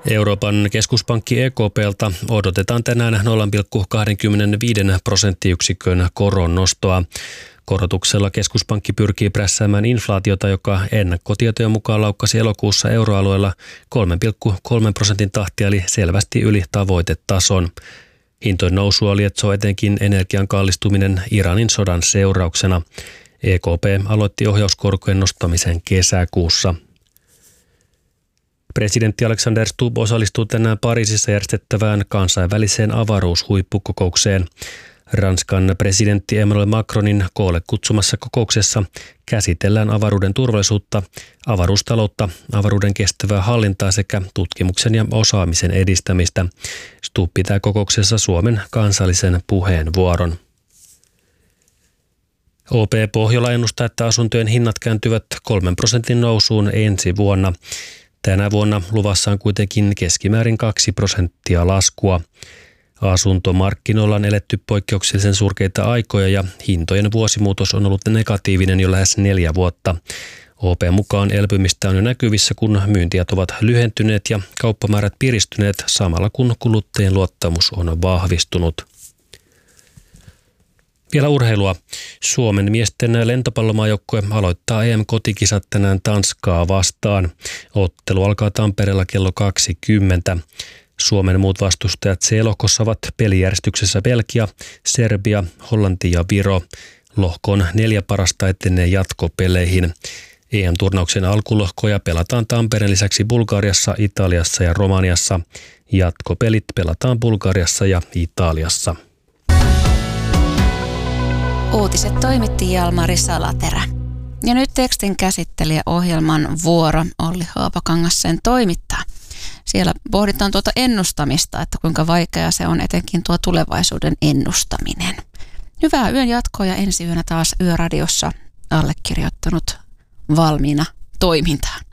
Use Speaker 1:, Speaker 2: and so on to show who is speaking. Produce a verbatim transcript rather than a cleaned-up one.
Speaker 1: Euroopan keskuspankki E K P:ltä odotetaan tänään nolla pilkku kaksikymmentäviisi prosenttiyksikön koron nostoa. Korotuksella keskuspankki pyrkii prässäämään inflaatiota, joka ennakkotietojen mukaan laukkasi elokuussa euroalueella kolme pilkku kolme prosentin tahtia eli selvästi yli tavoitetason. Hintojen nousua lietsoo etenkin energian kallistuminen Iranin sodan seurauksena. E K P aloitti ohjauskorkojen nostamisen kesäkuussa. Presidentti Alexander Stubb osallistuu tänään Pariisissa järjestettävään kansainväliseen avaruushuippukokoukseen. Ranskan presidentti Emmanuel Macronin koolle kutsumassa kokouksessa käsitellään avaruuden turvallisuutta, avaruustaloutta, avaruuden kestävää hallintaa sekä tutkimuksen ja osaamisen edistämistä. Stubb pitää kokouksessa Suomen kansallisen puheenvuoron. O P Pohjola ennustaa, että asuntojen hinnat kääntyvät kolmen prosentin nousuun ensi vuonna. Tänä vuonna luvassa on kuitenkin keskimäärin kaksi prosenttia laskua. Asuntomarkkinoilla on eletty poikkeuksellisen surkeita aikoja ja hintojen vuosimuutos on ollut negatiivinen jo lähes neljä vuotta. O P mukaan elpymistä on jo näkyvissä, kun myyntiajat ovat lyhentyneet ja kauppamäärät piristyneet samalla kun kuluttajien luottamus on vahvistunut. Vielä urheilua. Suomen miesten lentopallomaajoukkue aloittaa E M-kotikisat tänään Tanskaa vastaan. Ottelu alkaa Tampereella kello kaksikymmentä. Suomen muut vastustajat C-lohkossa ovat pelijärjestyksessä Belgia, Serbia, Hollanti ja Viro. Lohkon neljä parasta etenee jatkopeleihin. E M-turnauksen alkulohkoja pelataan Tampereen lisäksi Bulgariassa, Italiassa ja Romaniassa. Jatkopelit pelataan Bulgariassa ja Italiassa.
Speaker 2: Uutiset toimitti Jalmari Salaterä. Ja nyt tekstin käsittelijä ohjelman vuoro Olli Haapakangas sen toimittaa. Siellä pohditaan tuota ennustamista, että kuinka vaikeaa se on etenkin tuo tulevaisuuden ennustaminen. Hyvää yön jatkoa ja ensi yönä taas Yöradiossa allekirjoittanut valmiina toimintaan.